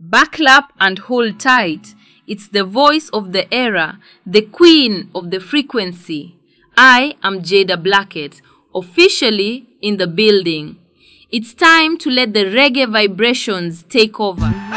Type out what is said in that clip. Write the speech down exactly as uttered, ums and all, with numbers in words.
Buckle up and hold tight. It's the voice of the era, the queen of the frequency. I am Jada Blackett, officially in the building. It's time to let the reggae vibrations take over.